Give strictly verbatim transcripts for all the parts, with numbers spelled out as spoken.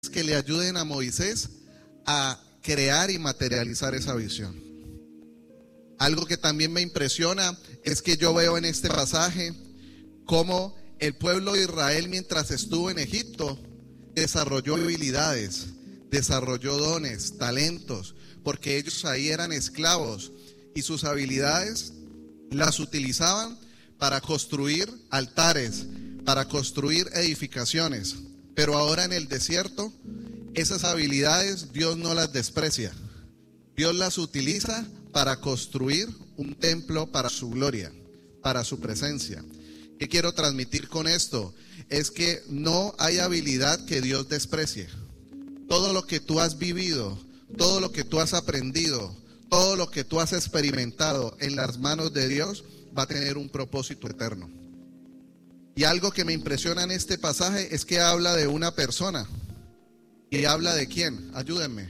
que le ayuden a Moisés a crear y materializar esa visión. Algo que también me impresiona es que yo veo en este pasaje cómo el pueblo de Israel, mientras estuvo en Egipto, desarrolló habilidades, desarrolló dones, talentos, porque ellos ahí eran esclavos y sus habilidades las utilizaban para construir altares, para construir edificaciones. Pero ahora en el desierto, esas habilidades Dios no las desprecia. Dios las utiliza para construir un templo para su gloria, para su presencia. ¿Qué quiero transmitir con esto? Es que no hay habilidad que Dios desprecie. Todo lo que tú has vivido, todo lo que tú has aprendido, todo lo que tú has experimentado en las manos de Dios va a tener un propósito eterno. Y algo que me impresiona en este pasaje es que habla de una persona. ¿Y habla de quién? Ayúdenme.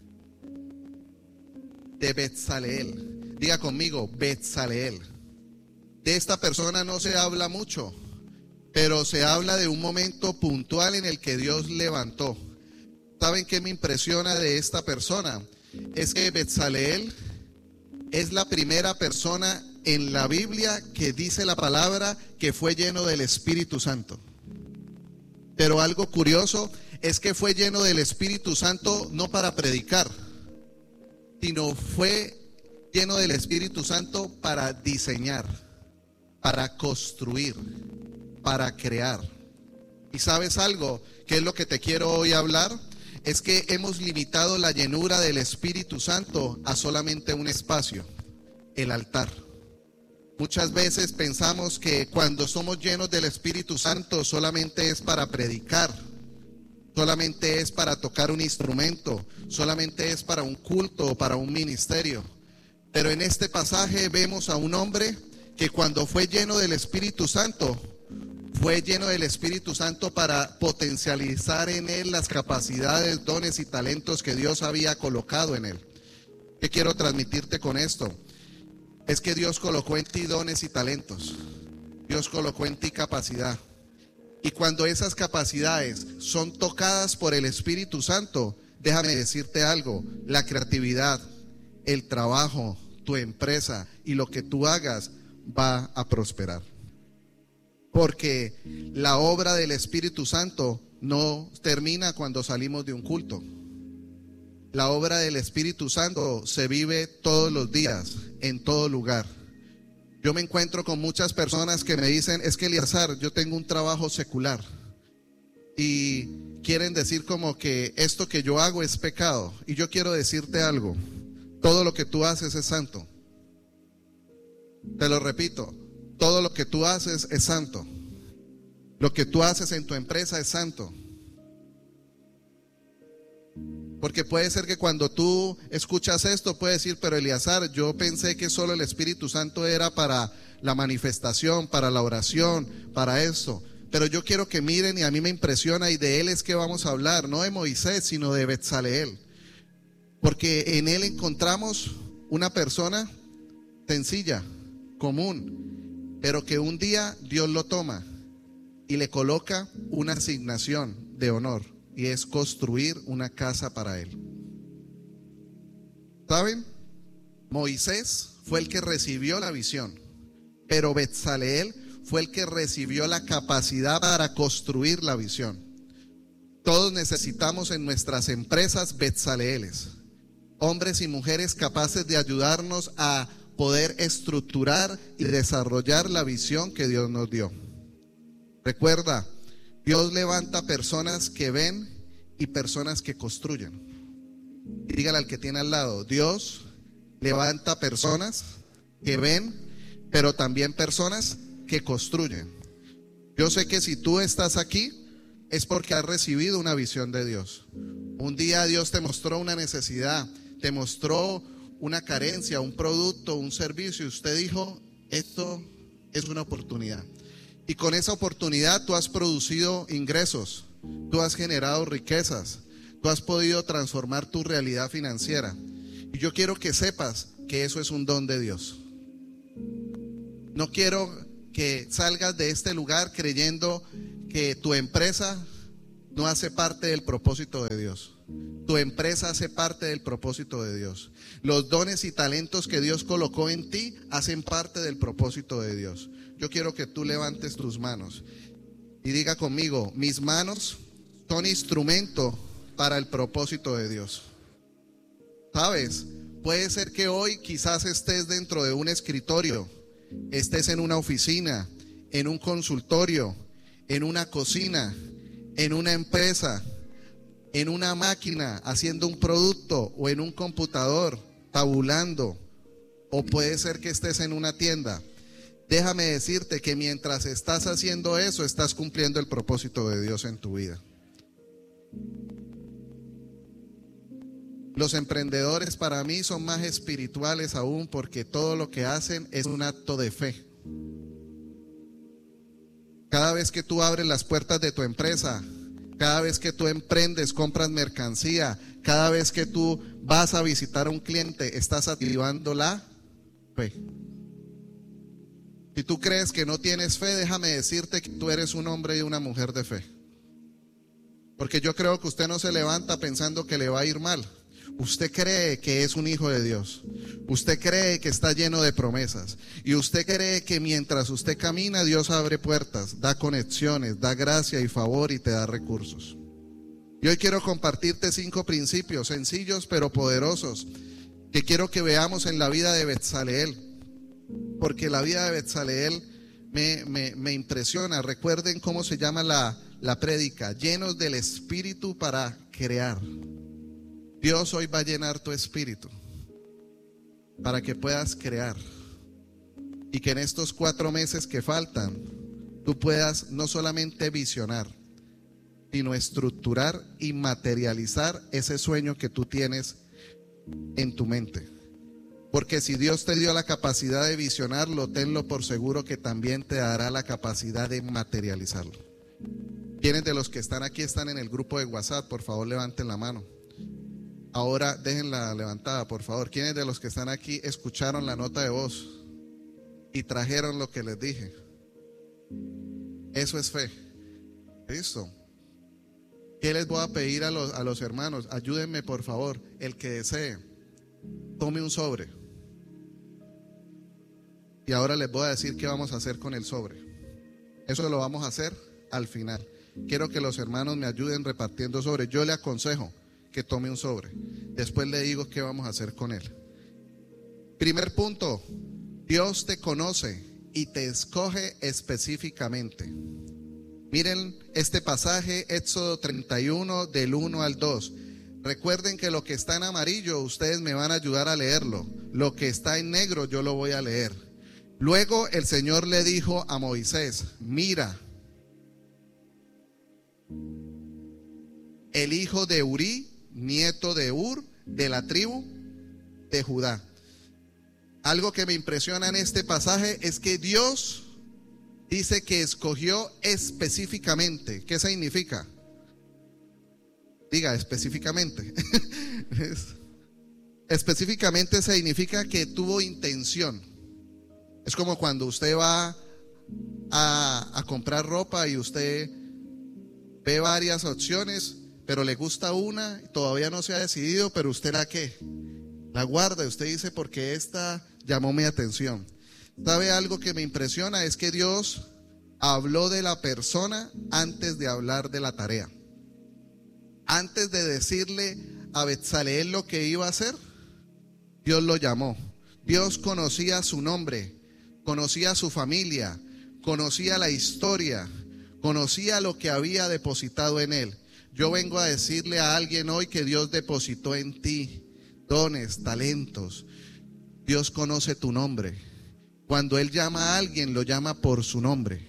De Betzaleel. Diga conmigo, Betzaleel. De esta persona no se habla mucho, pero se habla de un momento puntual en el que Dios levantó. ¿Saben qué me impresiona de esta persona? Es que Betzaleel es la primera persona en la Biblia que dice la palabra que fue lleno del Espíritu Santo. Pero algo curioso es que fue lleno del Espíritu Santo no para predicar, sino fue lleno del Espíritu Santo para diseñar, para construir, para crear. ¿Y sabes algo? ¿Qué es lo que te quiero hoy hablar? Es que hemos limitado la llenura del Espíritu Santo a solamente un espacio, el altar. Muchas veces pensamos que cuando somos llenos del Espíritu Santo solamente es para predicar, solamente es para tocar un instrumento, solamente es para un culto o para un ministerio. Pero en este pasaje vemos a un hombre que cuando fue lleno del Espíritu Santo, fue lleno del Espíritu Santo para potencializar en él las capacidades, dones y talentos que Dios había colocado en él. ¿Qué quiero transmitirte con esto? Es que Dios colocó en ti dones y talentos. Dios colocó en ti capacidad. Y cuando esas capacidades son tocadas por el Espíritu Santo, déjame decirte algo, la creatividad, el trabajo, tu empresa y lo que tú hagas va a prosperar. Porque la obra del Espíritu Santo no termina cuando salimos de un culto. La obra del Espíritu Santo se vive todos los días, en todo lugar. Yo me encuentro con muchas personas que me dicen, es que Eliezer, yo tengo un trabajo secular. Y quieren decir como que esto que yo hago es pecado. Y yo quiero decirte algo, todo lo que tú haces es santo. Te lo repito, todo lo que tú haces es santo. Lo que tú haces en tu empresa es santo. Porque puede ser que cuando tú escuchas esto, puedes decir, pero Eliezer, yo pensé que solo el Espíritu Santo era para la manifestación, para la oración, para eso. Pero yo quiero que miren, y a mí me impresiona, y de él es que vamos a hablar, no de Moisés, sino de Betzaleel. Porque en él encontramos una persona sencilla, común, pero que un día Dios lo toma y le coloca una asignación de honor. Y es construir una casa para él. ¿Saben? Moisés fue el que recibió la visión, pero Betzaleel fue el que recibió la capacidad para construir la visión. Todos necesitamos en nuestras empresas Betzaleeles, hombres y mujeres capaces de ayudarnos a poder estructurar y desarrollar la visión que Dios nos dio. Recuerda, Dios levanta personas que ven y personas que construyen. Y dígale al que tiene al lado, Dios levanta personas que ven, pero también personas que construyen. Yo sé que si tú estás aquí es porque has recibido una visión de Dios. Un día Dios te mostró una necesidad, te mostró una carencia, un producto, un servicio, y usted dijo, esto es una oportunidad. Y con esa oportunidad tú has producido ingresos, tú has generado riquezas, tú has podido transformar tu realidad financiera. Y yo quiero que sepas que eso es un don de Dios. No quiero que salgas de este lugar creyendo que tu empresa no hace parte del propósito de Dios. Tu empresa hace parte del propósito de Dios. Los dones y talentos que Dios colocó en ti hacen parte del propósito de Dios. Yo quiero que tú levantes tus manos y diga conmigo: mis manos son instrumento para el propósito de Dios. ¿Sabes? Puede ser que hoy quizás estés dentro de un escritorio, estés en una oficina, en un consultorio, en una cocina, en una empresa, en una máquina haciendo un producto, o en un computador tabulando, o puede ser que estés en una tienda. Déjame decirte que mientras estás haciendo eso, estás cumpliendo el propósito de Dios en tu vida. Los emprendedores para mí son más espirituales aún, porque todo lo que hacen es un acto de fe. Cada vez que tú abres las puertas de tu empresa, cada vez que tú emprendes, compras mercancía, cada vez que tú vas a visitar a un cliente, estás activando la fe. Si tú crees que no tienes fe, déjame decirte que tú eres un hombre y una mujer de fe. Porque yo creo que usted no se levanta pensando que le va a ir mal. Usted cree que es un hijo de Dios. Usted cree que está lleno de promesas. Y usted cree que mientras usted camina, Dios abre puertas, da conexiones, da gracia y favor y te da recursos. Y hoy quiero compartirte cinco principios sencillos pero poderosos que quiero que veamos en la vida de Betzaleel. Porque la vida de Betzaleel me, me, me impresiona. Recuerden cómo se llama la, la prédica: llenos del Espíritu para crear. Dios hoy va a llenar tu espíritu para que puedas crear, y que en estos cuatro meses que faltan tú puedas no solamente visionar, sino estructurar y materializar ese sueño que tú tienes en tu mente. Porque si Dios te dio la capacidad de visionarlo, tenlo por seguro que también te dará la capacidad de materializarlo. ¿Quiénes de los que están aquí están en el grupo de WhatsApp? Por favor, levanten la mano. Ahora déjenla levantada, por favor. ¿Quiénes de los que están aquí escucharon la nota de voz y trajeron lo que les dije? Eso es fe. ¿Listo? ¿Qué les voy a pedir a los, a los hermanos? Ayúdenme, por favor. El que desee, tome un sobre. Y ahora les voy a decir qué vamos a hacer con el sobre. Eso lo vamos a hacer al final. Quiero que los hermanos me ayuden repartiendo sobre. Yo le aconsejo que tome un sobre. Después le digo qué vamos a hacer con él. Primer punto: Dios te conoce y te escoge específicamente. Miren este pasaje, Éxodo treinta y uno, del uno al dos. Recuerden que lo que está en amarillo, ustedes me van a ayudar a leerlo. Lo que está en negro, yo lo voy a leer. Luego el Señor le dijo a Moisés: mira, el hijo de Urí, nieto de Ur, de la tribu de Judá. Algo que me impresiona en este pasaje es que Dios dice que escogió específicamente. ¿Qué significa? Diga específicamente. Específicamente significa que tuvo intención. Es como cuando usted va a, a comprar ropa y usted ve varias opciones, pero le gusta una, todavía no se ha decidido, pero usted la ¿qué? La guarda. Usted dice: porque esta llamó mi atención. ¿Sabe algo que me impresiona? Es que Dios habló de la persona antes de hablar de la tarea. Antes de decirle a Betzaleel lo que iba a hacer, Dios lo llamó. Dios conocía su nombre, conocía su familia, conocía la historia, conocía lo que había depositado en él. Yo vengo a decirle a alguien hoy que Dios depositó en ti dones, talentos. Dios conoce tu nombre. Cuando Él llama a alguien, lo llama por su nombre.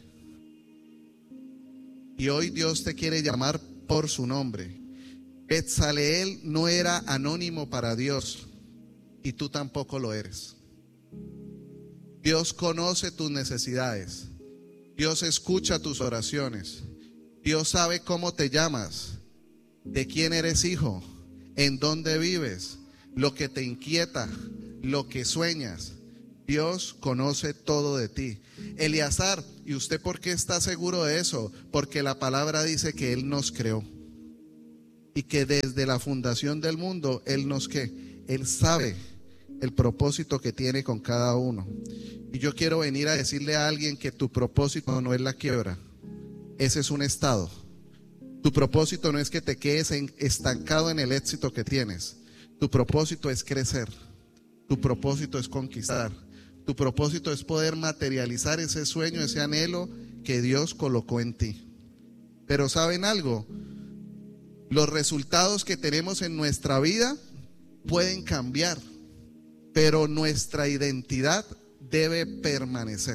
Y hoy Dios te quiere llamar por su nombre. Betzaleel no era anónimo para Dios, y tú tampoco lo eres. Dios conoce tus necesidades. Dios escucha tus oraciones. Dios sabe cómo te llamas, de quién eres hijo, en dónde vives, lo que te inquieta, lo que sueñas. Dios conoce todo de ti. Eleazar, ¿y usted por qué está seguro de eso? Porque la palabra dice que Él nos creó. Y que desde la fundación del mundo, Él nos ¿qué? Él sabe el propósito que tiene con cada uno. Y yo quiero venir a decirle a alguien que tu propósito no es la quiebra. Ese es un estado. Tu propósito no es que te quedes en, estancado en el éxito que tienes. Tu propósito es crecer. Tu propósito es conquistar. Tu propósito es poder materializar ese sueño, ese anhelo que Dios colocó en ti. Pero ¿saben algo? Los resultados que tenemos en nuestra vida pueden cambiar, pero nuestra identidad debe permanecer.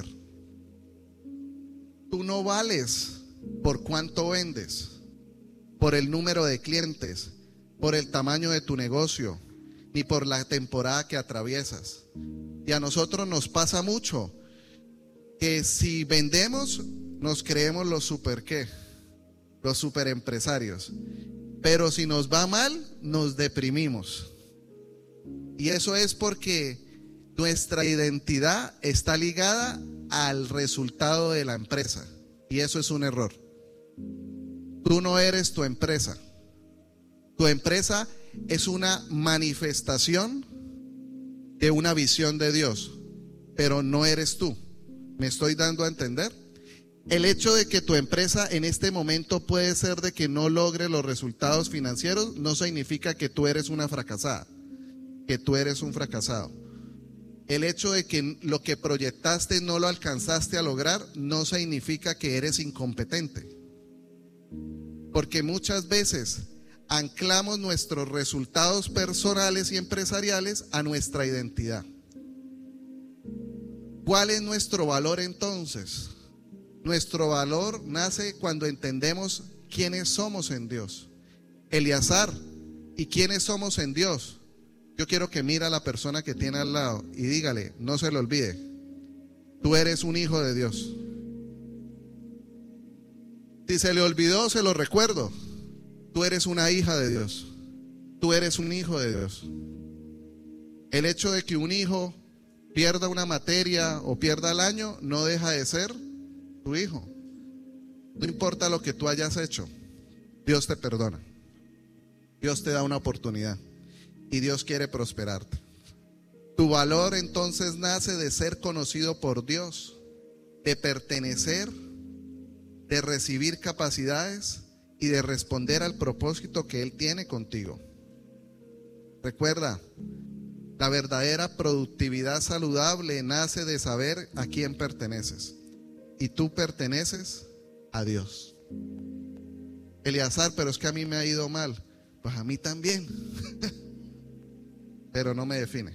Tú no vales por cuánto vendes, por el número de clientes, por el tamaño de tu negocio, ni por la temporada que atraviesas. Y a nosotros nos pasa mucho que si vendemos, nos creemos los super qué, los super empresarios. Pero si nos va mal, nos deprimimos. Y eso es porque nuestra identidad está ligada al resultado de la empresa. Y eso es un error. Tú no eres tu empresa. Tu empresa es una manifestación de una visión de Dios, pero no eres tú. ¿Me estoy dando a entender? El hecho de que tu empresa en este momento puede ser de que no logre los resultados financieros no significa que tú eres una fracasada, que tú eres un fracasado. El hecho de que lo que proyectaste no lo alcanzaste a lograr no significa que eres incompetente. Porque muchas veces anclamos nuestros resultados personales y empresariales a nuestra identidad. ¿Cuál es nuestro valor entonces? Nuestro valor nace cuando entendemos quiénes somos en Dios. Eleazar, ¿y quiénes somos en Dios? Yo quiero que mire a la persona que tiene al lado y dígale, no se lo olvide, tú eres un hijo de Dios. Si se le olvidó, se lo recuerdo. Tú eres una hija de Dios. Tú eres un hijo de Dios. El hecho de que un hijo pierda una materia o pierda el año no deja de ser tu hijo. No importa lo que tú hayas hecho, Dios te perdona. Dios te da una oportunidad y Dios quiere prosperarte. Tu valor entonces nace de ser conocido por Dios, de pertenecer, de recibir capacidades y de responder al propósito que Él tiene contigo. Recuerda, la verdadera productividad saludable nace de saber a quién perteneces. Y tú perteneces a Dios. Eleazar, pero es que a mí me ha ido mal. Pues a mí también. Pero no me define.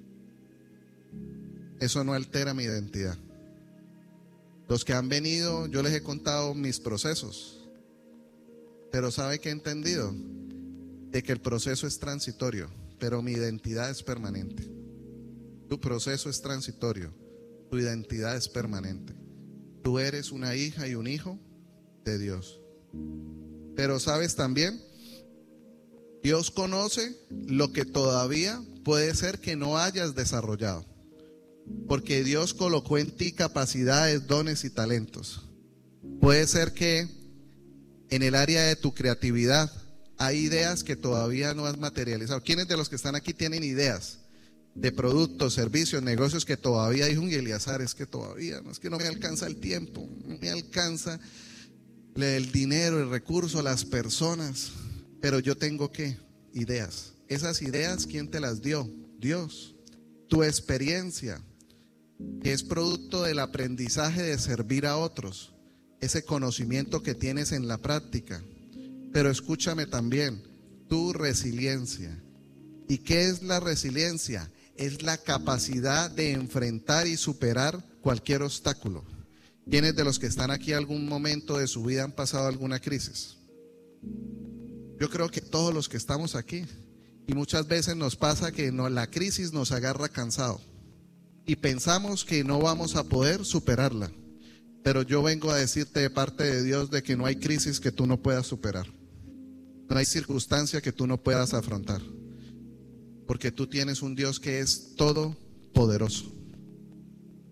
Eso no altera mi identidad. Los que han venido, yo les he contado mis procesos. Pero ¿sabe qué he entendido? De que el proceso es transitorio, pero mi identidad es permanente. Tu proceso es transitorio, tu identidad es permanente. Tú eres una hija y un hijo de Dios. Pero ¿sabes también? Dios conoce lo que todavía puede ser que no hayas desarrollado. Porque Dios colocó en ti capacidades, dones y talentos. Puede ser que en el área de tu creatividad hay ideas que todavía no has materializado. ¿Quiénes de los que están aquí tienen ideas de productos, servicios, negocios que todavía hay un Eleazar? Es que todavía, no es que no me alcanza el tiempo, no me alcanza el dinero, el recurso, las personas, pero yo tengo ¿qué? Ideas. Esas ideas, ¿quién te las dio? Dios. Tu experiencia, que es producto del aprendizaje de servir a otros, ese conocimiento que tienes en la práctica. Pero escúchame también, tu resiliencia. ¿Y qué es la resiliencia? Es la capacidad de enfrentar y superar cualquier obstáculo. ¿Quiénes de los que están aquí algún momento de su vida han pasado alguna crisis? Yo creo que todos los que estamos aquí. Y muchas veces nos pasa que no, la crisis nos agarra cansado y pensamos que no vamos a poder superarla. Pero yo vengo a decirte de parte de Dios de que no hay crisis que tú no puedas superar. No hay circunstancia que tú no puedas afrontar. Porque tú tienes un Dios que es todopoderoso.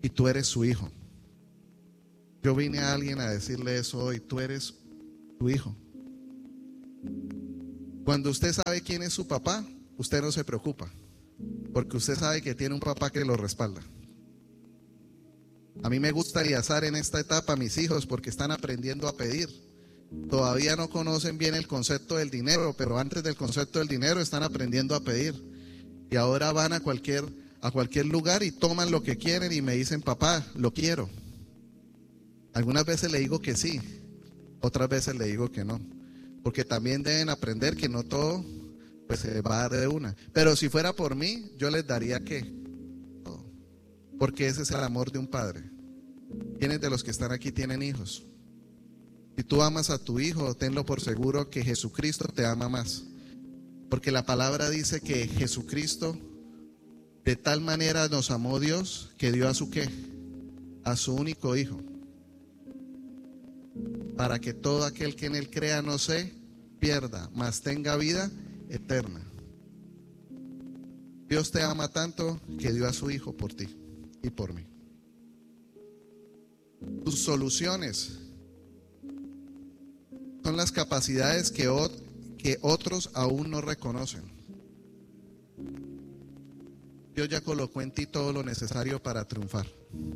y tú eres su hijo. Yo vine a alguien a decirle eso hoy: tú eres tu hijo. Cuando usted sabe quién es su papá, usted no se preocupa, porque usted sabe que tiene un papá que lo respalda. A mí me gusta aliazar en esta etapa a mis hijos porque están aprendiendo a pedir. Todavía no conocen bien el concepto del dinero, pero antes del concepto del dinero están aprendiendo a pedir. Y ahora van a cualquier, a cualquier lugar y toman lo que quieren y me dicen: papá, lo quiero. Algunas veces le digo que sí, otras veces le digo que no, porque también deben aprender que no todo pues se va a dar de una. Pero si fuera por mí, yo les daría ¿qué? Todo. Porque ese es el amor de un padre. ¿Quiénes de los que están aquí tienen hijos? Si tú amas a tu hijo, tenlo por seguro que Jesucristo te ama más. Porque la palabra dice que Jesucristo, de tal manera nos amó Dios, que dio a su ¿qué? A su único hijo, para que todo aquel que en él crea no se pierda, mas tenga vida eterna. Dios te ama tanto que dio a su hijo por ti y por mí. Tus soluciones son las capacidades que, ot- que otros aún no reconocen. Dios ya colocó en ti todo lo necesario para triunfar.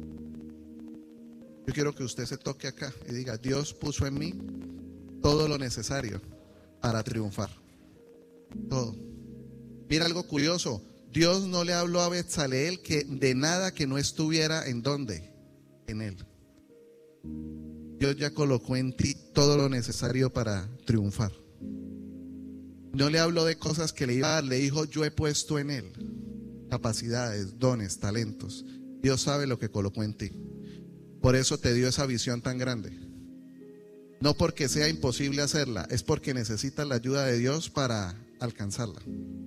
Yo quiero que usted se toque acá y diga: Dios puso en mí todo lo necesario para triunfar. Todo. Mira algo curioso: Dios no le habló a Betzaleel que de nada que no estuviera ¿en dónde? En él. Dios ya colocó en ti todo lo necesario para triunfar. No le habló de cosas que le iba a dar, le dijo: yo he puesto en él capacidades, dones, talentos. Dios sabe lo que colocó en ti. Por eso te dio esa visión tan grande. No porque sea imposible hacerla, es porque necesitas la ayuda de Dios para alcanzarla.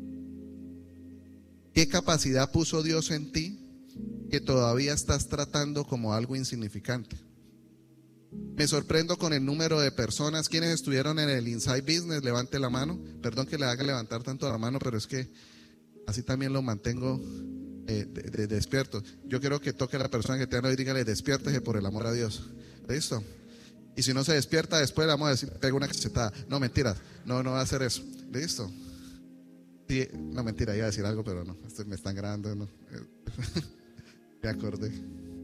¿Qué capacidad puso Dios en ti que todavía estás tratando como algo insignificante? Me sorprendo con el número de personas. ¿Quiénes estuvieron en el Inside Business? Levante la mano. Perdón que le haga levantar tanto la mano, pero es que así también lo mantengo eh, de, de, despierto. Yo quiero que toque a la persona que te habla y dígale: despiértese por el amor a Dios. ¿Listo? Y si no se despierta, después le vamos a decir: pega una cachetada. No, mentira, no, no va a hacer eso. ¿Listo? Sí, no, mentira, iba a decir algo, pero no, me están grabando, no. Me acordé.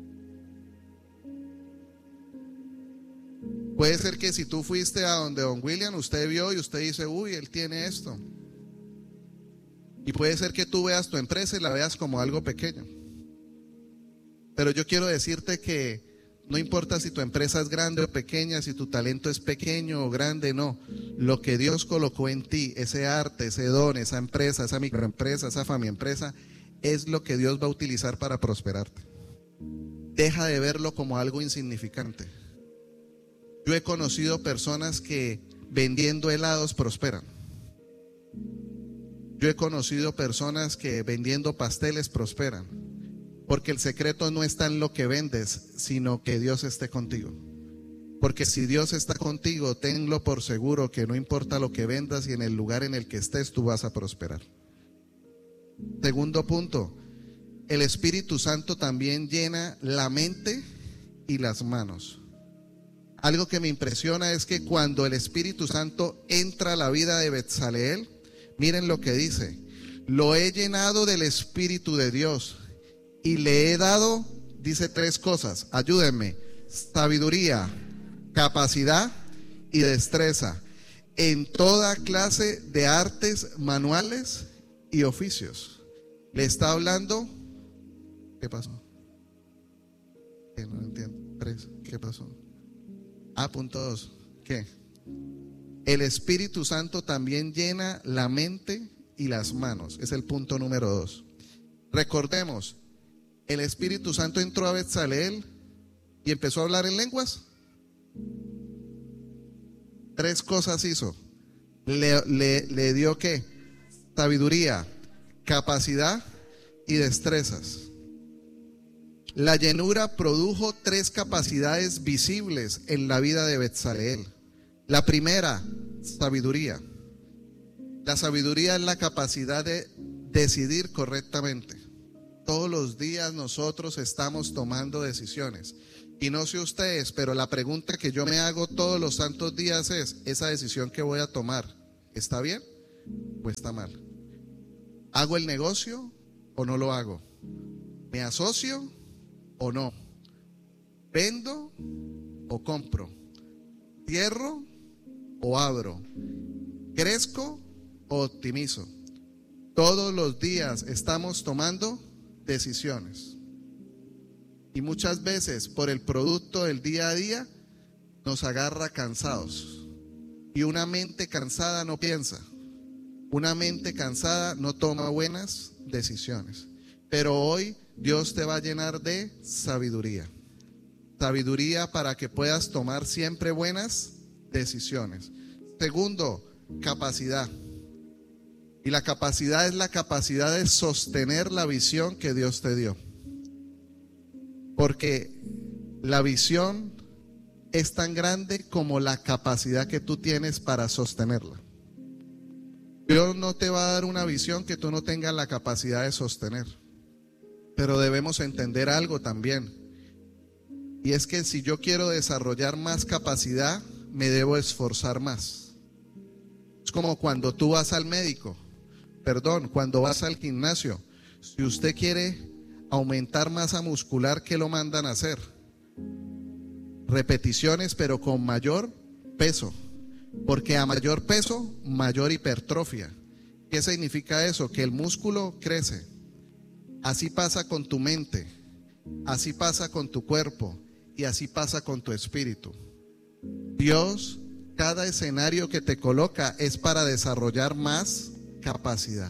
Puede ser que si tú fuiste a donde don William, usted vio y usted dice: uy, él tiene esto. Y puede ser que tú veas tu empresa y la veas como algo pequeño. Pero yo quiero decirte que no importa si tu empresa es grande o pequeña, si tu talento es pequeño o grande, no. Lo que Dios colocó en ti, ese arte, ese don, esa empresa, esa microempresa, esa familiaempresa, es lo que Dios va a utilizar para prosperarte. Deja de verlo como algo insignificante. Yo he conocido personas que vendiendo helados prosperan. Yo he conocido personas que vendiendo pasteles prosperan. Porque el secreto no está en lo que vendes, sino que Dios esté contigo. Porque si Dios está contigo, tenlo por seguro que no importa lo que vendas y en el lugar en el que estés, tú vas a prosperar. Segundo punto, el Espíritu Santo también llena la mente y las manos. Algo que me impresiona es que cuando el Espíritu Santo entra a la vida de Betzaleel, miren lo que dice: lo he llenado del Espíritu de Dios y le he dado, dice tres cosas, ayúdenme: sabiduría, capacidad y destreza en toda clase de artes manuales y oficios. Le está hablando. ¿Qué pasó? ¿Qué? No entiendo. Tres. ¿Qué pasó? Ah, punto dos. ¿Qué? El Espíritu Santo también llena la mente y las manos. Es el punto número dos. Recordemos, el Espíritu Santo entró a Betzaleel y empezó a hablar en lenguas. Tres cosas hizo. Le, le, le dio ¿qué? Sabiduría, capacidad y destrezas. La llenura produjo tres capacidades visibles en la vida de Betzaleel. La primera, sabiduría. La sabiduría es la capacidad de decidir correctamente. Todos los días nosotros estamos tomando decisiones. Y no sé ustedes, pero la pregunta que yo me hago todos los santos días es, ¿esa decisión que voy a tomar está bien o está mal? ¿Hago el negocio o no lo hago? ¿Me asocio o no? ¿Vendo o compro? ¿Cierro o abro? ¿Crezco o optimizo? Todos los días estamos tomando decisiones. Y muchas veces por el producto del día a día nos agarra cansados. Y una mente cansada no piensa. Una mente cansada no toma buenas decisiones. Pero hoy Dios te va a llenar de sabiduría. Sabiduría para que puedas tomar siempre buenas decisiones. Segundo, capacidad. Y la capacidad es la capacidad de sostener la visión que Dios te dio. Porque la visión es tan grande como la capacidad que tú tienes para sostenerla. Dios no te va a dar una visión que tú no tengas la capacidad de sostener. Pero debemos entender algo también. Y es que si yo quiero desarrollar más capacidad, me debo esforzar más. Es como cuando tú vas al médico. Perdón, cuando vas al gimnasio, si usted quiere aumentar masa muscular, ¿qué lo mandan a hacer? Repeticiones, pero con mayor peso, porque a mayor peso, mayor hipertrofia. ¿Qué significa eso? Que el músculo crece. Así pasa con tu mente, así pasa con tu cuerpo y así pasa con tu espíritu. Dios, cada escenario que te coloca es para desarrollar más capacidad.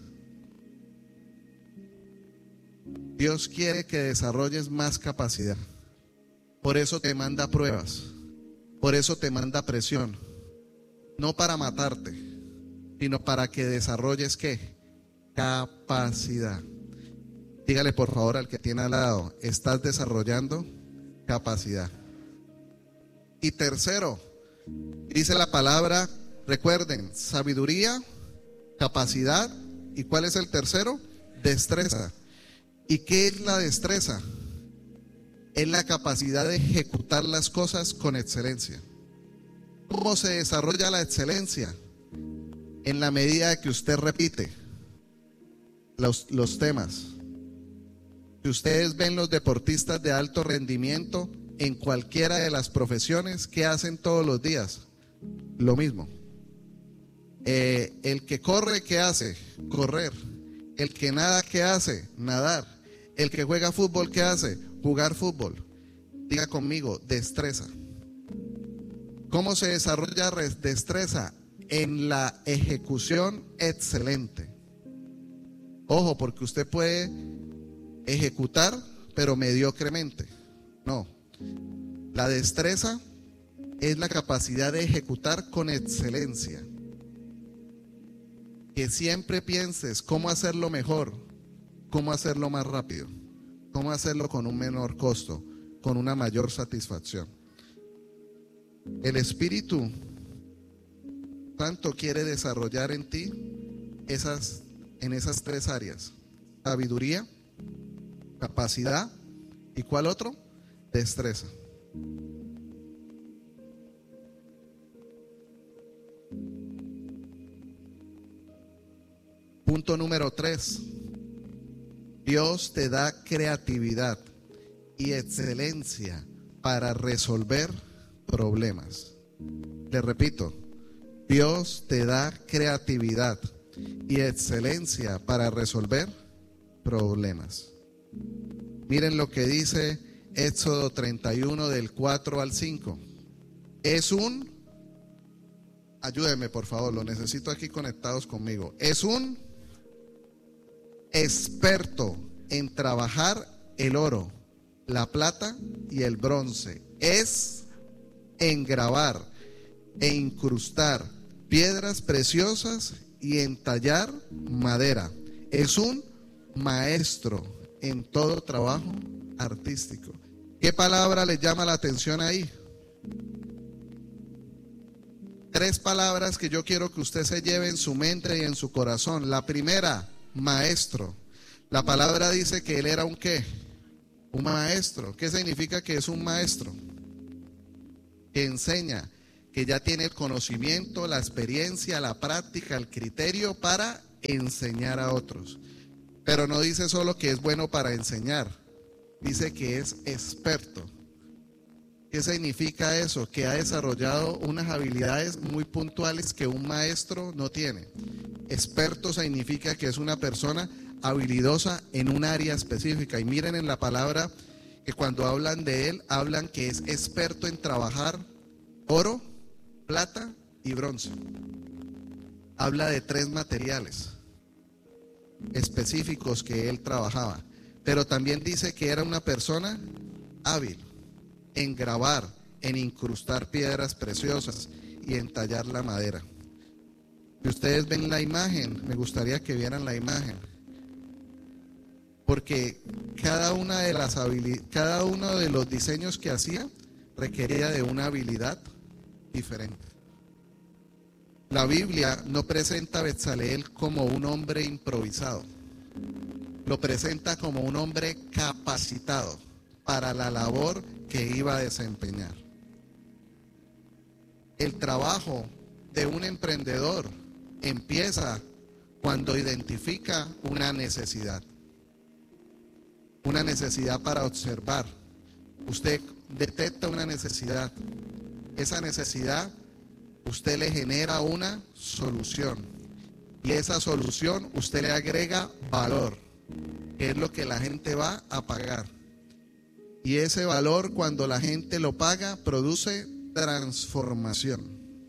Dios quiere que desarrolles más capacidad. Por eso te manda pruebas. Por eso te manda presión. No para matarte, sino para que desarrolles ¿qué? Capacidad. Dígale por favor al que tiene al lado, estás desarrollando capacidad. Y tercero, dice la palabra, recuerden, sabiduría, capacidad, ¿y cuál es el tercero? Destreza. ¿Y qué es la destreza? Es la capacidad de ejecutar las cosas con excelencia. ¿Cómo se desarrolla la excelencia? En la medida que usted repite los, los temas. Si ustedes ven los deportistas de alto rendimiento en cualquiera de las profesiones, ¿qué hacen todos los días? Lo mismo. Eh, el que corre, ¿qué hace? Correr. El que nada, ¿qué hace? Nadar. El que juega fútbol, ¿qué hace? Jugar fútbol. Diga conmigo, destreza. ¿Cómo se desarrolla destreza? En la ejecución excelente. Ojo, porque usted puede ejecutar, pero mediocremente. No. La destreza es la capacidad de ejecutar con excelencia. Que siempre pienses cómo hacerlo mejor, cómo hacerlo más rápido, cómo hacerlo con un menor costo, con una mayor satisfacción. El Espíritu Santo quiere desarrollar en ti esas, en esas tres áreas: sabiduría, capacidad y ¿cuál otro? Destreza. Punto número tres. Dios te da creatividad y excelencia para resolver problemas. Le repito, Dios te da creatividad y excelencia para resolver problemas. Miren lo que dice Éxodo treinta y uno del cuatro al cinco. Es un, ayúdenme por favor, lo necesito aquí conectados conmigo. Es un experto en trabajar el oro, la plata y el bronce. Es en grabar e incrustar piedras preciosas y en tallar madera. Es un maestro en todo trabajo artístico. ¿Qué palabra le llama la atención ahí? Tres palabras que yo quiero que usted se lleve en su mente y en su corazón. La primera, maestro. La palabra dice que él era un ¿qué? Un maestro. ¿Qué significa que es un maestro? Que enseña, que ya tiene el conocimiento, la experiencia, la práctica, el criterio para enseñar a otros. Pero no dice solo que es bueno para enseñar, dice que es experto. ¿Qué significa eso? Que ha desarrollado unas habilidades muy puntuales que un maestro no tiene. Experto significa que es una persona habilidosa en un área específica. Y miren en la palabra que cuando hablan de él, hablan que es experto en trabajar oro, plata y bronce. Habla de tres materiales específicos que él trabajaba. Pero también dice que era una persona hábil en grabar, en incrustar piedras preciosas y en tallar la madera. Si ustedes ven la imagen, me gustaría que vieran la imagen, porque cada una de las habilidades, cada uno de los diseños que hacía requería de una habilidad diferente. La Biblia no presenta a Betzaleel como un hombre improvisado, lo presenta como un hombre capacitado para la labor que iba a desempeñar. El trabajo de un emprendedor empieza cuando identifica una necesidad. Una necesidad para observar. Usted detecta una necesidad. Esa necesidad, usted le genera una solución. Y esa solución, usted le agrega valor, que es lo que la gente va a pagar. Y ese valor, cuando la gente lo paga, produce transformación.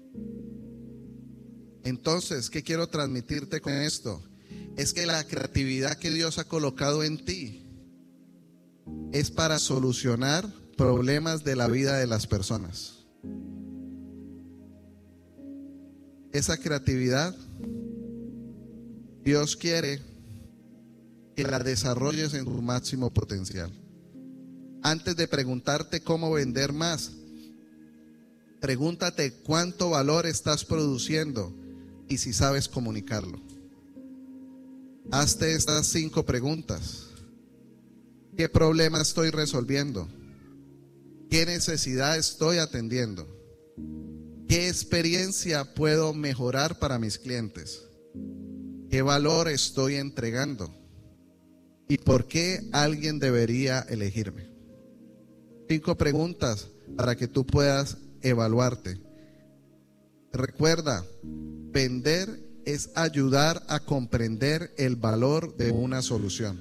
Entonces, ¿qué quiero transmitirte con esto? Es que la creatividad que Dios ha colocado en ti es para solucionar problemas de la vida de las personas. Esa creatividad, Dios quiere que la desarrolles en tu máximo potencial. Antes de preguntarte cómo vender más, pregúntate cuánto valor estás produciendo y si sabes comunicarlo. Hazte estas cinco preguntas. ¿Qué problema estoy resolviendo? ¿Qué necesidad estoy atendiendo? ¿Qué experiencia puedo mejorar para mis clientes? ¿Qué valor estoy entregando? ¿Y por qué alguien debería elegirme? Cinco preguntas para que tú puedas evaluarte. Recuerda, vender es ayudar a comprender el valor de una solución.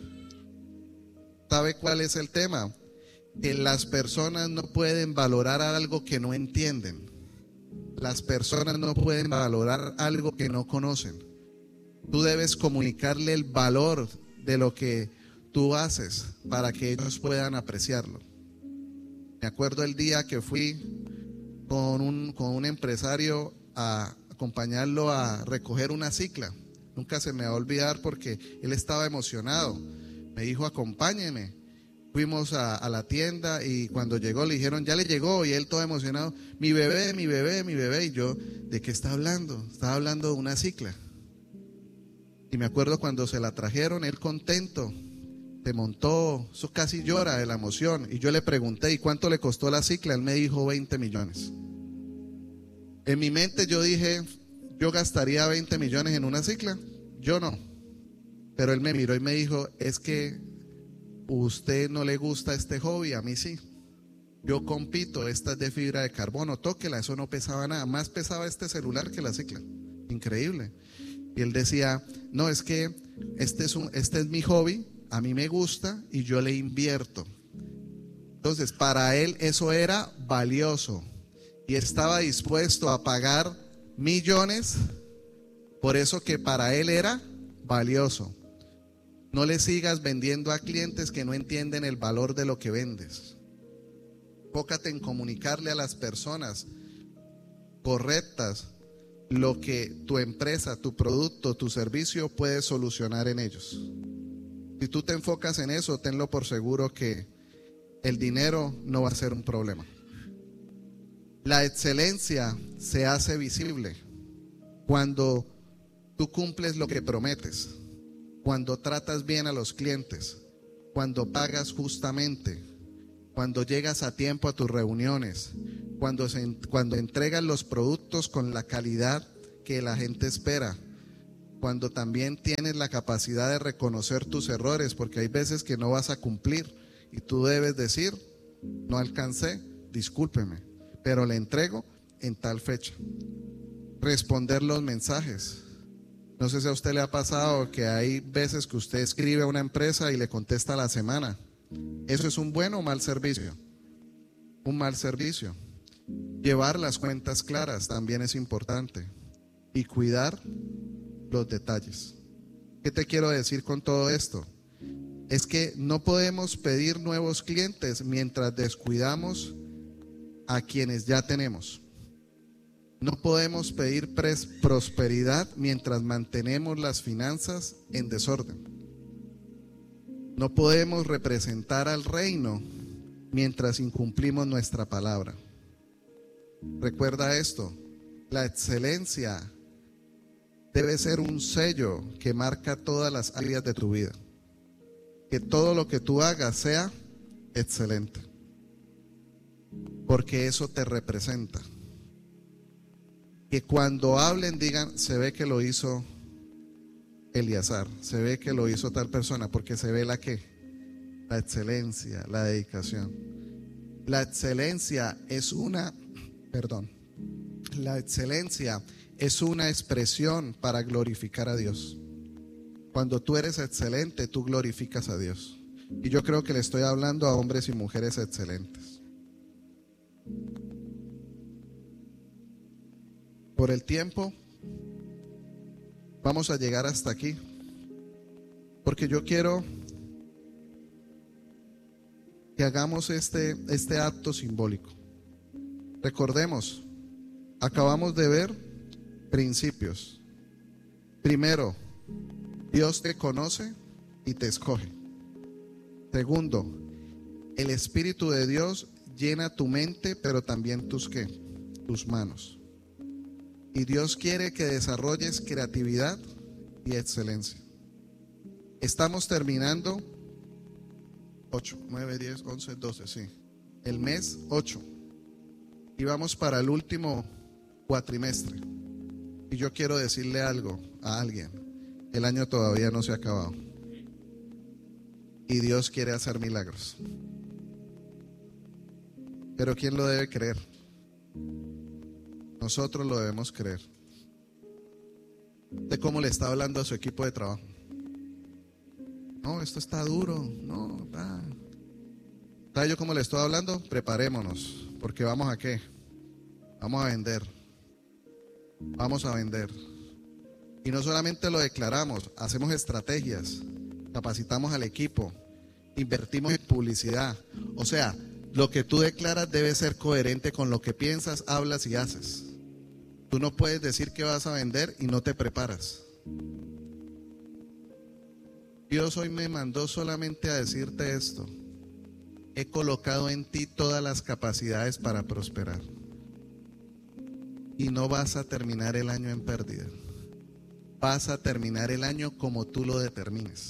¿Sabe cuál es el tema? Que las personas no pueden valorar algo que no entienden. Las personas no pueden valorar algo que no conocen. Tú debes comunicarle el valor de lo que tú haces para que ellos puedan apreciarlo. Me acuerdo el día que fui con un, con un empresario a acompañarlo a recoger una cicla. Nunca se me va a olvidar porque él estaba emocionado. Me dijo, acompáñeme. Fuimos a, a la tienda y cuando llegó le dijeron, ya le llegó, y él todo emocionado, mi bebé, mi bebé, mi bebé. Y yo, ¿de qué está hablando? Estaba hablando de una cicla. Y me acuerdo cuando se la trajeron, él contento, se montó, eso casi llora de la emoción. Y yo le pregunté, ¿y cuánto le costó la cicla? Él me dijo veinte millones. En mi mente yo dije, ¿yo gastaría veinte millones en una cicla? Yo no. Pero él me miró y me dijo, es que usted no le gusta este hobby, a mí sí. Yo compito, esta es de fibra de carbono, tóquela, eso no pesaba nada. Más pesaba este celular que la cicla. Increíble. Y él decía, no, es que este es, un, este es mi hobby, a mí me gusta y yo le invierto. Entonces, para él eso era valioso y estaba dispuesto a pagar millones por eso que para él era valioso. No le sigas vendiendo a clientes que no entienden el valor de lo que vendes. Enfócate en comunicarle a las personas correctas lo que tu empresa, tu producto, tu servicio puede solucionar en ellos. Si tú te enfocas en eso, tenlo por seguro que el dinero no va a ser un problema. La excelencia se hace visible cuando tú cumples lo que prometes. cuando tratas bien a los clientes, cuando pagas justamente, cuando llegas a tiempo a tus reuniones, cuando, se, cuando entregas los productos con la calidad que la gente espera, cuando también tienes la capacidad de reconocer tus errores, porque hay veces que no vas a cumplir y tú debes decir, no alcancé, discúlpeme, pero le entrego en tal fecha. Responder los mensajes. No sé si a usted le ha pasado que hay veces que usted escribe a una empresa y le contesta a la semana. ¿Eso es un buen o mal servicio? Un mal servicio. Llevar las cuentas claras también es importante. Y cuidar los detalles. ¿Qué te quiero decir con todo esto? Es que no podemos pedir nuevos clientes mientras descuidamos a quienes ya tenemos. No podemos pedir prosperidad mientras mantenemos las finanzas en desorden. No podemos representar al reino mientras incumplimos nuestra palabra. Recuerda esto, la excelencia debe ser un sello que marca todas las áreas de tu vida. Que todo lo que tú hagas sea excelente, porque eso te representa. Que cuando hablen digan, se ve que lo hizo Eleazar, se ve que lo hizo tal persona, porque se ve la que, la excelencia, la dedicación. La excelencia es una, perdón, la excelencia es una expresión para glorificar a Dios. Cuando tú eres excelente, tú glorificas a Dios. Y yo creo que le estoy hablando a hombres y mujeres excelentes. Por el tiempo, vamos a llegar hasta aquí. Porque yo quiero que hagamos este, este acto simbólico. Recordemos, acabamos de ver principios. Primero, Dios te conoce y te escoge. Segundo, el Espíritu de Dios llena tu mente, pero también tus ¿qué? Tus manos. Y Dios quiere que desarrolles creatividad y excelencia. Estamos terminando ocho, nueve, diez, once, doce, sí. El mes ocho. Y vamos para el último cuatrimestre. Y yo quiero decirle algo a alguien. El año todavía no se ha acabado. Y Dios quiere hacer milagros. Pero ¿quién lo debe creer? Nosotros lo debemos creer. ¿De cómo le está hablando a su equipo de trabajo? No, esto está duro. No, está. ¿Sabe yo cómo le estoy hablando? Preparémonos, porque vamos a ¿qué? Vamos a vender. Vamos a vender. Y no solamente lo declaramos, hacemos estrategias, capacitamos al equipo, invertimos en publicidad. O sea, lo que tú declaras debe ser coherente con lo que piensas, hablas y haces. Tú no puedes decir que vas a vender y no te preparas. Dios hoy me mandó solamente a decirte esto. He colocado en ti todas las capacidades para prosperar. Y no vas a terminar el año en pérdida. Vas a terminar el año como tú lo determines.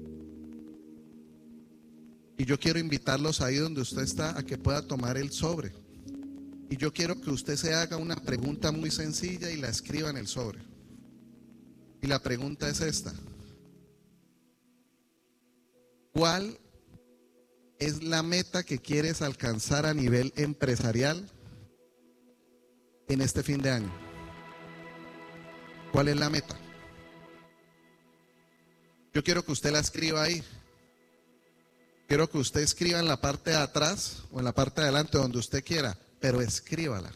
Y yo quiero invitarlos ahí donde usted está a que pueda tomar el sobre. Y yo quiero que usted se haga una pregunta muy sencilla y la escriba en el sobre. Y la pregunta es esta. ¿Cuál es la meta que quieres alcanzar a nivel empresarial en este fin de año? ¿Cuál es la meta? Yo quiero que usted la escriba ahí. Quiero que usted escriba en la parte de atrás o en la parte de adelante, donde usted quiera, pero escríbala.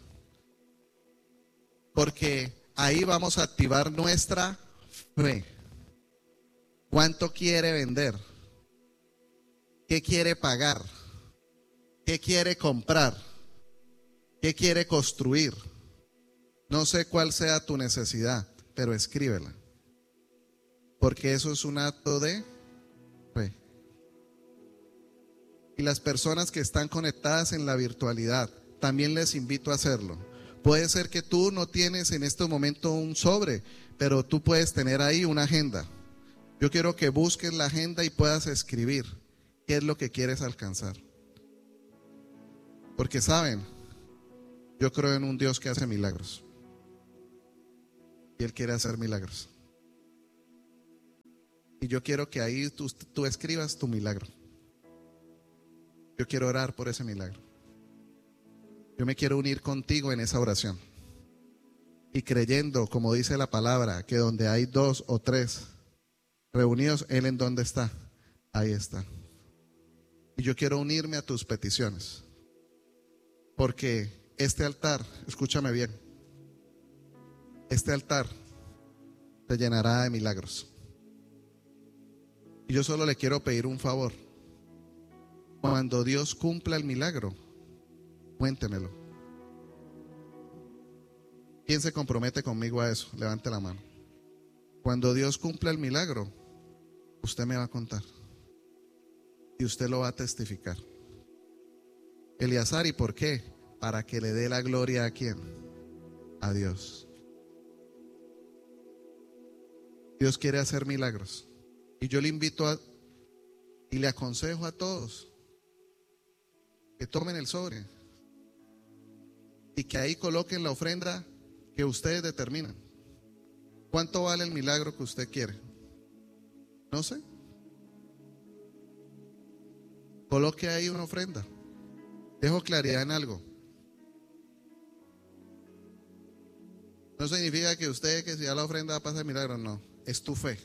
Porque ahí vamos a activar nuestra fe. ¿Cuánto quiere vender? ¿Qué quiere pagar? ¿Qué quiere comprar? ¿Qué quiere construir? No sé cuál sea tu necesidad, pero escríbela. Porque eso es un acto de fe. Y las personas que están conectadas en la virtualidad, también les invito a hacerlo. Puede ser que tú no tienes en este momento un sobre, pero tú puedes tener ahí una agenda. Yo quiero que busques la agenda y puedas escribir qué es lo que quieres alcanzar. Porque saben, yo creo en un Dios que hace milagros. Y Él quiere hacer milagros. Y yo quiero que ahí tú, tú escribas tu milagro. Yo quiero orar por ese milagro. Yo me quiero unir contigo en esa oración. Y creyendo, como dice la palabra, que donde hay dos o tres reunidos, Él en donde está, ahí está. Y yo quiero unirme a tus peticiones. Porque este altar, escúchame bien, este altar te llenará de milagros. Y yo solo le quiero pedir un favor. Cuando Dios cumpla el milagro, cuéntemelo. ¿Quién se compromete conmigo a eso? Levante la mano. Cuando Dios cumpla el milagro, usted me va a contar. Y usted lo va a testificar. Eleazar, ¿y por qué? Para que le dé la gloria a quién? A Dios. Dios quiere hacer milagros. Y yo le invito a, y le aconsejo a todos que tomen el sobre y que ahí coloquen la ofrenda que ustedes determinan. ¿Cuánto vale el milagro que usted quiere? No sé. Coloque ahí una ofrenda. Dejo claridad en algo. No significa que usted, que si da la ofrenda va a pasar milagro, no. Es tu fe.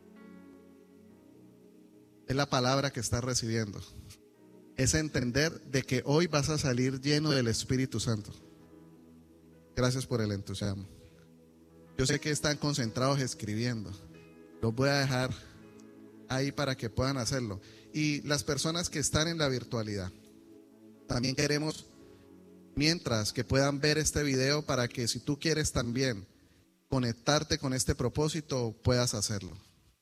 Es la palabra que estás recibiendo. Es entender de que hoy vas a salir lleno del Espíritu Santo. Gracias por el entusiasmo. Yo sé que están concentrados escribiendo. Los voy a dejar ahí para que puedan hacerlo. Y las personas que están en la virtualidad, también queremos, mientras que puedan ver este video, para que si tú quieres también conectarte con este propósito, puedas hacerlo.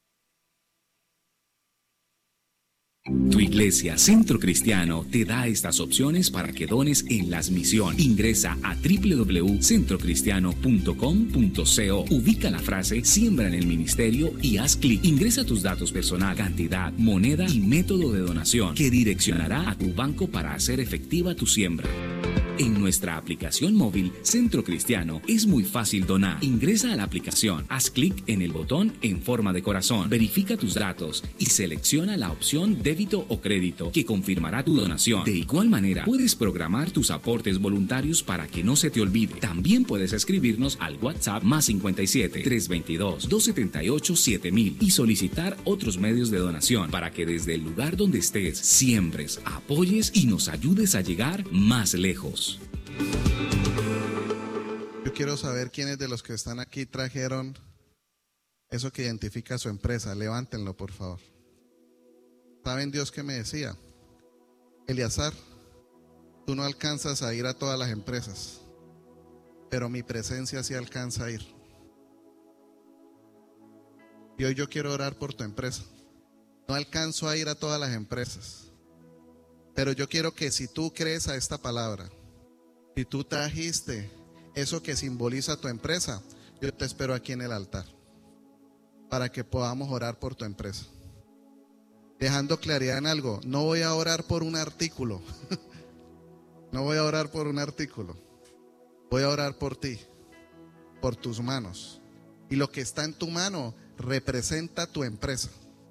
Tu iglesia Centro Cristiano te da estas opciones para que dones en las misiones. Ingresa a doble u doble u doble u punto centro cristiano punto com punto co. Ubica la frase Siembra en el ministerio y haz clic. Ingresa tus datos personales, cantidad, moneda y método de donación que direccionará a tu banco para hacer efectiva tu siembra. En nuestra aplicación móvil Centro Cristiano es muy fácil donar. Ingresa a la aplicación, haz clic en el botón en forma de corazón, verifica tus datos y selecciona la opción débito o crédito que confirmará tu donación. De igual manera, puedes programar tus aportes voluntarios para que no se te olvide. También puedes escribirnos al WhatsApp más cincuenta y siete, trescientos veintidós, doscientos setenta y ocho, siete mil y solicitar otros medios de donación para que desde el lugar donde estés siembres, apoyes y nos ayudes a llegar más lejos. Yo quiero saber quiénes de los que están aquí trajeron eso que identifica a su empresa. Levántenlo, por favor. ¿Saben Dios qué me decía? Eleazar, tú no alcanzas a ir a todas las empresas, pero mi presencia sí alcanza a ir. Y hoy yo quiero orar por tu empresa. No alcanzo a ir a todas las empresas, pero yo quiero que si tú crees a esta palabra, si tú trajiste eso que simboliza tu empresa, yo te espero aquí en el altar para que podamos orar por tu empresa. Dejando claridad en algo, no voy a orar por un artículo. No voy a orar por un artículo. Voy a orar por ti, por tus manos. Y lo que está en tu mano representa tu empresa.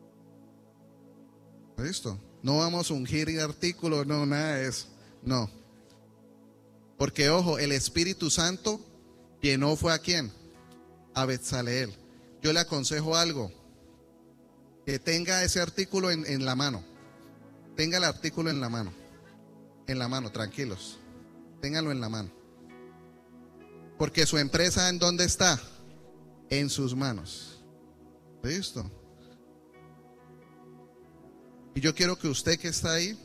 ¿Listo? No vamos a ungir el artículo, no, nada de eso. No. Porque ojo, el Espíritu Santo llenó fue a quién? A Betzaleel. Yo le aconsejo algo, que tenga ese artículo en, en la mano. Tenga el artículo en la mano. En la mano, tranquilos. Téngalo en la mano. Porque su empresa, ¿en dónde está? En sus manos. ¿Listo? Y yo quiero que usted que está ahí,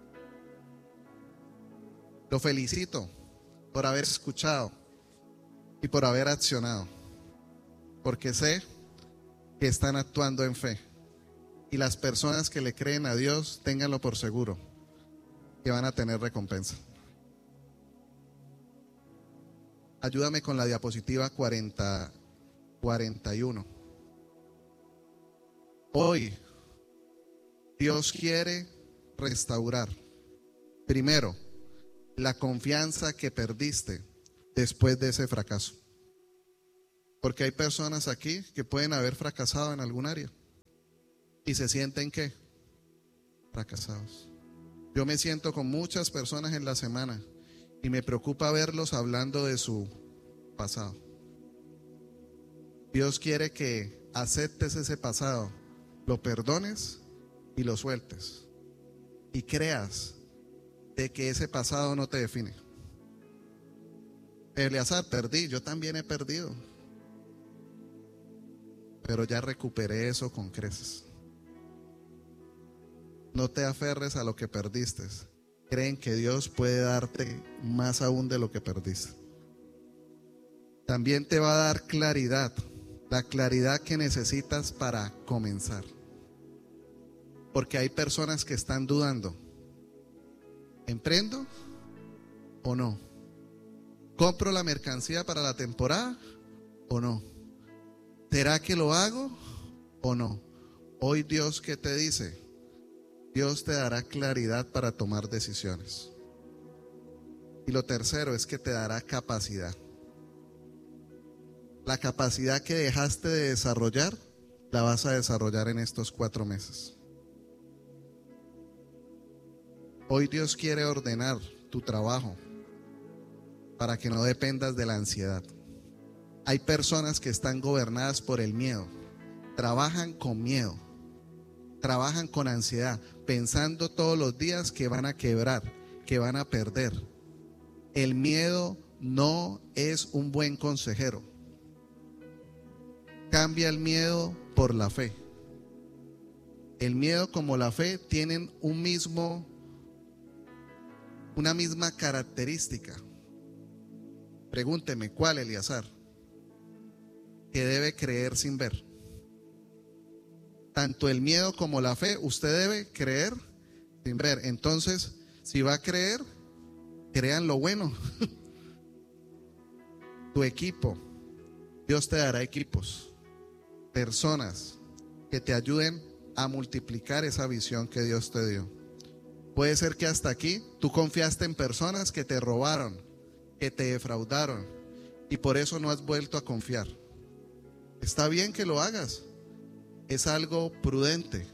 lo felicito por haber escuchado y por haber accionado, porque sé que están actuando en fe. Y las personas que le creen a Dios, ténganlo por seguro, que van a tener recompensa. Ayúdame con la diapositiva cuarenta, cuarenta y uno. Hoy Dios quiere restaurar, primero, la confianza que perdiste después de ese fracaso. Porque hay personas aquí que pueden haber fracasado en algún área y se sienten ¿qué? Fracasados. Yo me siento con muchas personas en la semana y me preocupa verlos hablando de su pasado. Dios quiere que aceptes ese pasado, lo perdones y lo sueltes y creas de que ese pasado no te define. Eleazar, perdí, yo también he perdido, pero ya recuperé eso con creces. No te aferres a lo que perdiste. Creen que Dios puede darte más aún de lo que perdiste. También te va a dar claridad, la claridad que necesitas para comenzar. Porque hay personas que están dudando. ¿Emprendo o no? ¿Compro la mercancía para la temporada o no? ¿Será que lo hago o no? Hoy Dios, ¿qué te dice? Dios te dará claridad para tomar decisiones. Y lo tercero es que te dará capacidad. La capacidad que dejaste de desarrollar, la vas a desarrollar en estos cuatro meses. Hoy Dios quiere ordenar tu trabajo para que no dependas de la ansiedad. Hay personas que están gobernadas por el miedo, trabajan con miedo, trabajan con ansiedad, pensando todos los días que van a quebrar, que van a perder. El miedo no es un buen consejero. Cambia el miedo por la fe. El miedo como la fe tienen un mismo, una misma característica. Pregúnteme, ¿cuál, Eleazar? Que debe creer sin ver. Tanto el miedo como la fe, usted debe creer sin ver. Entonces, si va a creer, crean lo bueno. Tu equipo, Dios te dará equipos, personas que te ayuden a multiplicar esa visión que Dios te dio. Puede ser que hasta aquí tú confiaste en personas que te robaron, que te defraudaron, y por eso no has vuelto a confiar. Está bien que lo hagas, es algo prudente,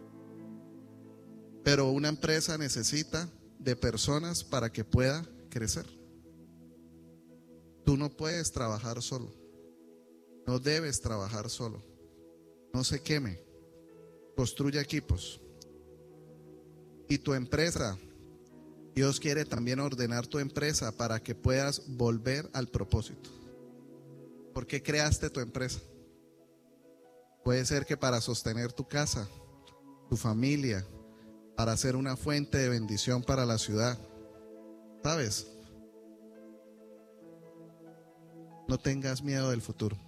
pero una empresa necesita de personas para que pueda crecer. Tú no puedes trabajar solo, no debes trabajar solo. No se queme, construye equipos. Y tu empresa, Dios quiere también ordenar tu empresa para que puedas volver al propósito. ¿Por qué creaste tu empresa? Puede ser que para sostener tu casa, tu familia, para ser una fuente de bendición para la ciudad. ¿Sabes? No tengas miedo del futuro.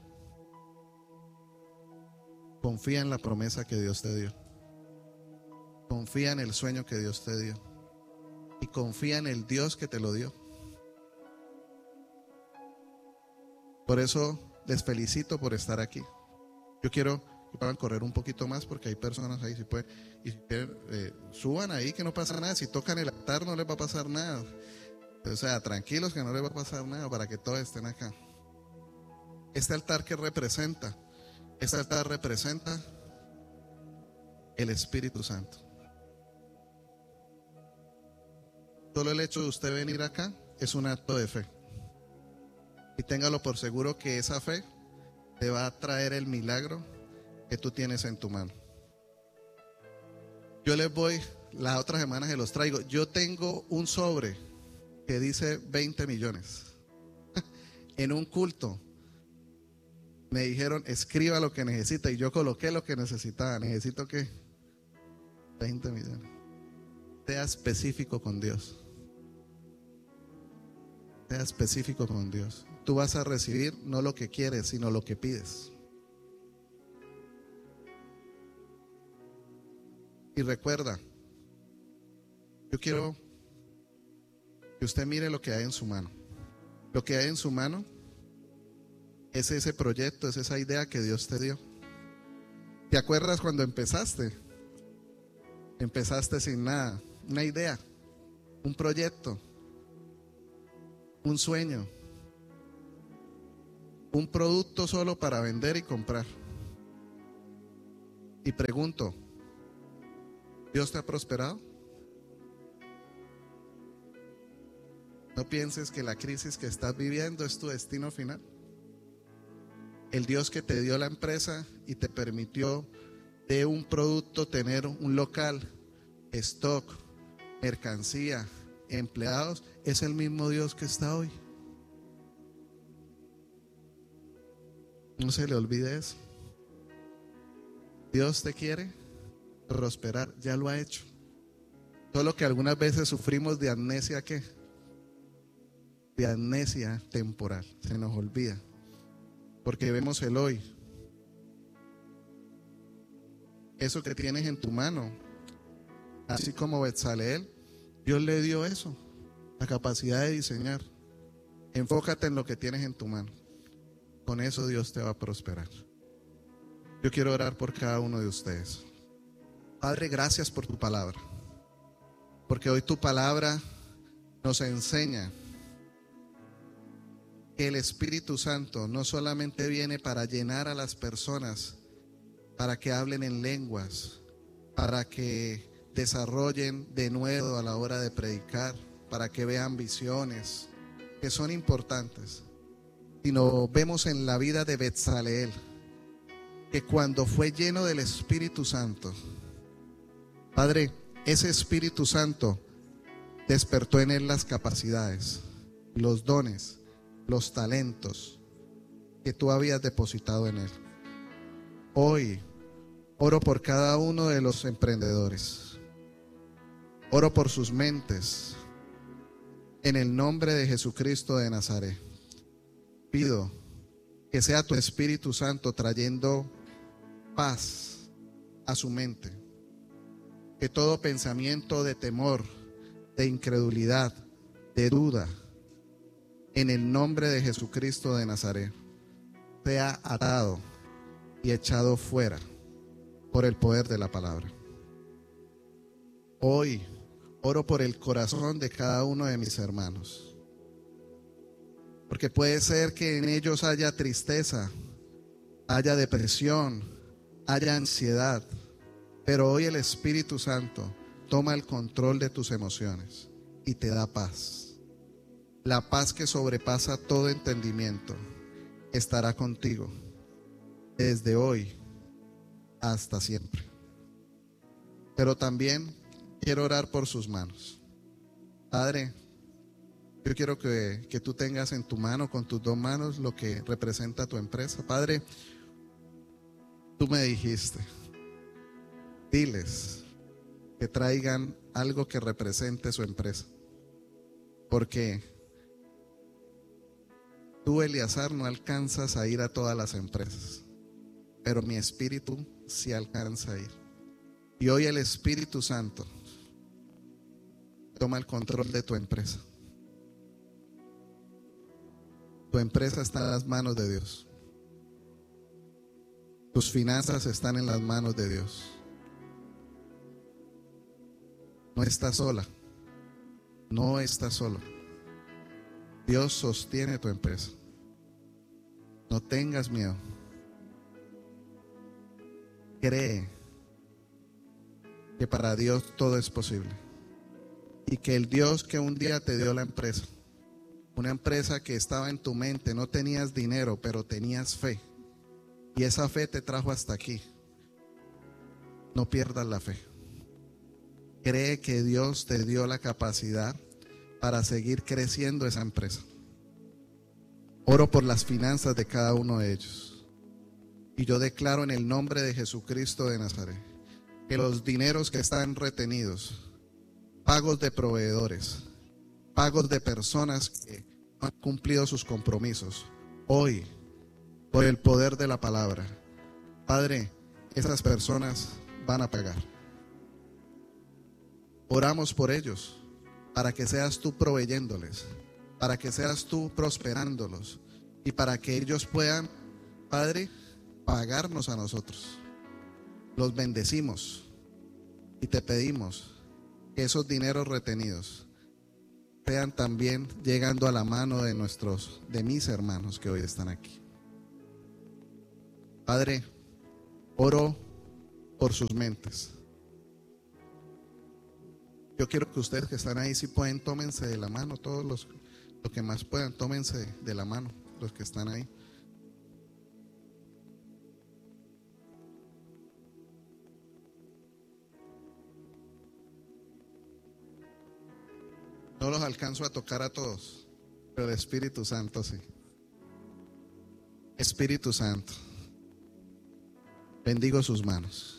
Confía en la promesa que Dios te dio. Confía en el sueño que Dios te dio. Y confía en el Dios que te lo dio. Por eso les felicito por estar aquí. Yo quiero que puedan correr un poquito más porque hay personas ahí, si pueden, y si quieren, eh, suban ahí, que no pasa nada. Si tocan el altar no les va a pasar nada. O sea, tranquilos, que no les va a pasar nada, para que todos estén acá. Este altar, ¿qué representa? Este altar representa el Espíritu Santo. Solo el hecho de usted venir acá es un acto de fe. Y téngalo por seguro que esa fe te va a traer el milagro que tú tienes en tu mano. Yo les voy, las otras semanas se los traigo. Yo tengo un sobre que dice veinte millones. En un culto me dijeron, escriba lo que necesita, y yo coloqué lo que necesitaba. ¿Necesito qué? veinte millones. Sea específico con Dios. Sea específico con Dios. Tú vas a recibir no lo que quieres, sino lo que pides. Y recuerda, yo quiero que usted mire lo que hay en su mano. Lo que hay en su mano es ese proyecto, es esa idea que Dios te dio. ¿Te acuerdas cuando empezaste? Empezaste sin nada, una idea, un proyecto, un sueño, un producto solo para vender y comprar. Y pregunto, ¿Dios te ha prosperado? No pienses que la crisis que estás viviendo es tu destino final. El Dios que te dio la empresa y te permitió de un producto tener un local, stock, mercancía, empleados, es el mismo Dios que está hoy. No se le olvide eso. Dios te quiere prosperar, ya lo ha hecho. Solo que algunas veces sufrimos de amnesia, ¿qué? De amnesia temporal, se nos olvida. Porque vemos el hoy. Eso que tienes en tu mano, así como Betzaleel, Dios le dio eso, la capacidad de diseñar. Enfócate en lo que tienes en tu mano. Con eso Dios te va a prosperar. Yo quiero orar por cada uno de ustedes. Padre, gracias por tu palabra. Porque hoy tu palabra nos enseña que el Espíritu Santo no solamente viene para llenar a las personas, para que hablen en lenguas, para que desarrollen de nuevo a la hora de predicar, para que vean visiones que son importantes, sino vemos en la vida de Betzaleel que cuando fue lleno del Espíritu Santo, Padre, ese Espíritu Santo despertó en él las capacidades, los dones, los talentos que tú habías depositado en él. Hoy oro por cada uno de los emprendedores. Oro por sus mentes. En el nombre de Jesucristo de Nazaret, pido que sea tu Espíritu Santo trayendo paz a su mente. Que todo pensamiento de temor, de incredulidad, de duda, en el nombre de Jesucristo de Nazaret, sea atado y echado fuera por el poder de la palabra. Hoy oro por el corazón de cada uno de mis hermanos, porque puede ser que en ellos haya tristeza, haya depresión, haya ansiedad, pero hoy el Espíritu Santo toma el control de tus emociones y te da paz. La paz que sobrepasa todo entendimiento estará contigo desde hoy hasta siempre. Pero también quiero orar por sus manos. Padre, yo quiero que, que tú tengas en tu mano, con tus dos manos, lo que representa tu empresa. Padre, tú me dijiste, diles que traigan algo que represente su empresa. Porque tú, Eleazar, no alcanzas a ir a todas las empresas, pero mi espíritu sí alcanza a ir. Y hoy el Espíritu Santo toma el control de tu empresa. Tu empresa está en las manos de Dios. Tus finanzas están en las manos de Dios. No estás sola. No estás solo. Dios sostiene tu empresa. No tengas miedo. Cree que para Dios todo es posible. Y que el Dios que un día te dio la empresa, una empresa que estaba en tu mente, no tenías dinero, pero tenías fe. Y esa fe te trajo hasta aquí. No pierdas la fe. Cree que Dios te dio la capacidad para seguir creciendo esa empresa. Oro por las finanzas de cada uno de ellos. Y yo declaro en el nombre de Jesucristo de Nazaret que los dineros que están retenidos, pagos de proveedores, pagos de personas que no han cumplido sus compromisos, hoy, por el poder de la palabra, Padre, esas personas van a pagar. Oramos por ellos, para que seas tú proveyéndoles, para que seas tú prosperándolos y para que ellos puedan, Padre, pagarnos a nosotros. los bendecimos y te pedimos que esos dineros retenidos sean también llegando a la mano de nuestros, de mis hermanos que hoy están aquí. Padre, oro por sus mentes. Yo quiero que ustedes que están ahí, si pueden, tómense de la mano, todos los, los que más puedan, tómense de la mano, los que están ahí. No los alcanzo a tocar a todos, pero el Espíritu Santo sí. Espíritu Santo, bendigo sus manos.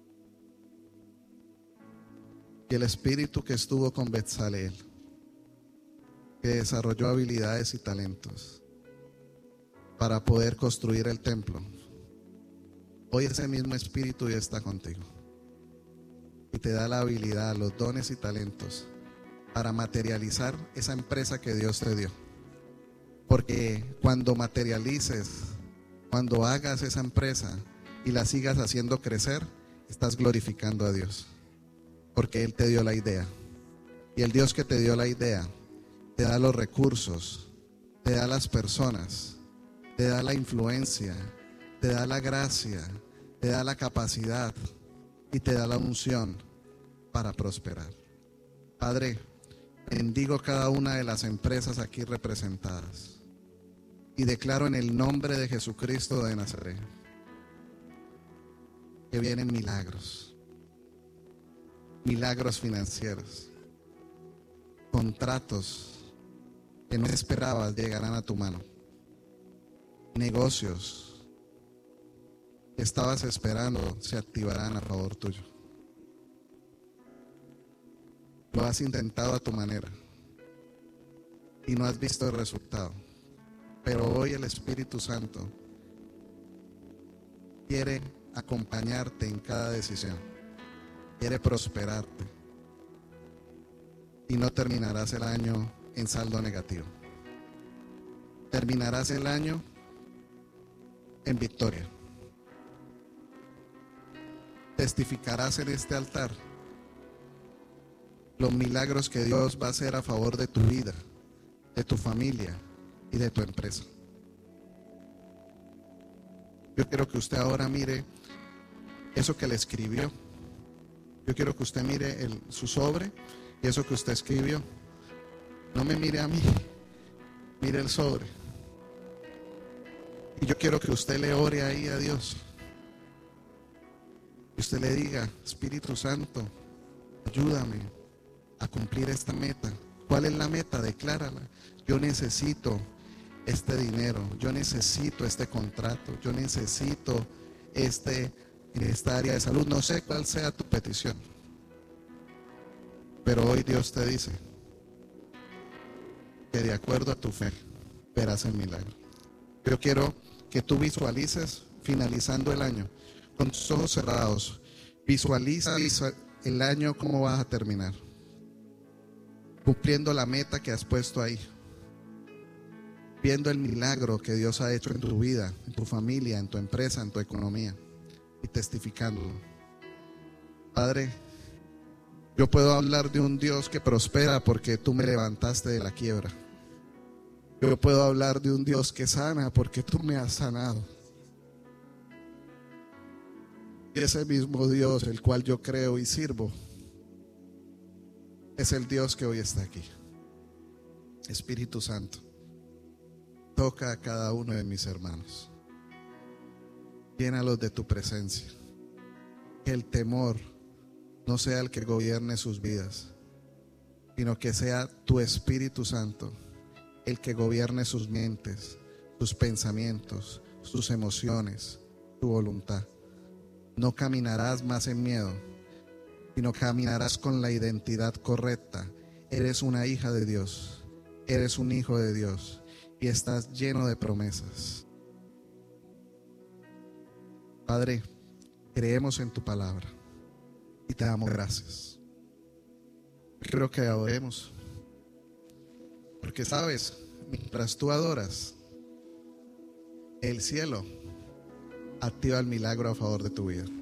Y el espíritu que estuvo con Betzaleel, que desarrolló habilidades y talentos para poder construir el templo, hoy ese mismo espíritu ya está contigo y te da la habilidad, los dones y talentos para materializar esa empresa que Dios te dio. Porque cuando materialices, cuando hagas esa empresa y la sigas haciendo crecer, estás glorificando a Dios. Porque Él te dio la idea. Y el Dios que te dio la idea te da los recursos, te da las personas, te da la influencia, te da la gracia, te da la capacidad y te da la unción para prosperar. Padre, bendigo cada una de las empresas aquí representadas y declaro en el nombre de Jesucristo de Nazaret que vienen milagros. Milagros financieros, contratos que no esperabas llegarán a tu mano, negocios que estabas esperando se activarán a favor tuyo. Lo has intentado a tu manera y no has visto el resultado, pero hoy el Espíritu Santo quiere acompañarte en cada decisión. Quiere prosperarte y no terminarás el año en saldo negativo. Terminarás el año en victoria. Testificarás en este altar los milagros que Dios va a hacer a favor de tu vida, de tu familia y de tu empresa. Yo quiero que usted ahora mire eso que le escribió. Yo quiero que usted mire el, su sobre y eso que usted escribió. No me mire a mí, mire el sobre. Y yo quiero que usted le ore ahí a Dios. Y usted le diga: Espíritu Santo, ayúdame a cumplir esta meta. ¿Cuál es la meta? Declárala. Yo necesito este dinero, yo necesito este contrato, yo necesito este... en esta área de salud. No sé cuál sea tu petición, pero hoy Dios te dice que de acuerdo a tu fe verás el milagro. Yo quiero que tú visualices finalizando el año con tus ojos cerrados. Visualiza el año, cómo vas a terminar, cumpliendo la meta que has puesto ahí, viendo el milagro que Dios ha hecho en tu vida, en tu familia, en tu empresa, en tu economía, y testificándolo. Padre, yo puedo hablar de un Dios que prospera porque tú me levantaste de la quiebra. Yo puedo hablar de un Dios que sana porque tú me has sanado. Y ese mismo Dios, el cual yo creo y sirvo, es el Dios que hoy está aquí. Espíritu Santo, toca a cada uno de mis hermanos. Llénalos de tu presencia. Que el temor no sea el que gobierne sus vidas, sino que sea tu Espíritu Santo el que gobierne sus mentes, sus pensamientos, sus emociones, tu voluntad. No caminarás más en miedo, sino caminarás con la identidad correcta. Eres una hija de Dios, eres un hijo de Dios y estás lleno de promesas. Padre, creemos en tu palabra y te damos gracias. Quiero que adoremos, porque sabes, mientras tú adoras, el cielo activa el milagro a favor de tu vida.